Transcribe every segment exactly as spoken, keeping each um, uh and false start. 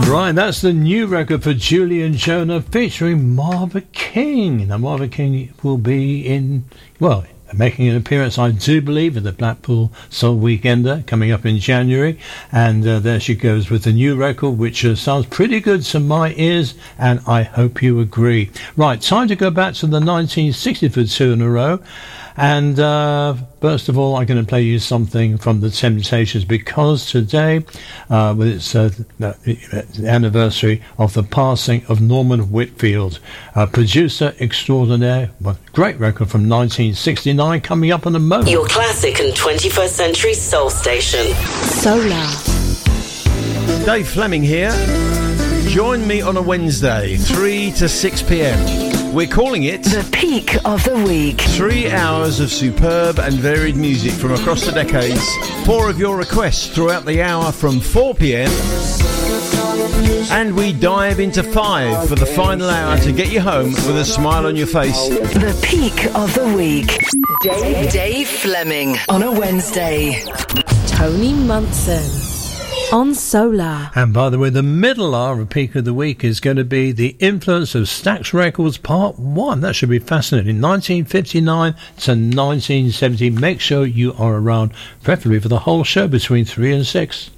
Right, that's the new record for Julian Jonah featuring Marva King. Now, Marva King will be in, well, making an appearance, I do believe, at the Blackpool Soul Weekender coming up in January. And uh, there she goes with the new record, which uh, sounds pretty good to my ears, and I hope you agree. Right, time to go back to the nineteen sixty for two in a row. And uh, first of all, I'm going to play you something from The Temptations, because today, uh, with its uh, the anniversary of the passing of Norman Whitfield, uh, producer extraordinaire. Well, great record from nineteen sixty-nine coming up in a moment. Your classic and twenty-first century soul station. Solar. Dave Fleming here. Join me on a Wednesday, three to six p.m. We're calling it The Peak of the Week. Three hours of superb and varied music from across the decades. Four of your requests throughout the hour from four p.m. And we dive into five for the final hour to get you home with a smile on your face. The Peak of the Week. Dave, Dave Fleming on a Wednesday. Tony Munson on Solar. And by the way, the middle hour of Peak of the Week is going to be the influence of Stax Records Part one. That should be fascinating. nineteen fifty-nine to nineteen seventy. Make sure you are around, preferably for the whole show between three and six.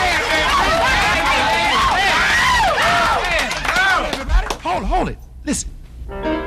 Hold, hold it. Listen.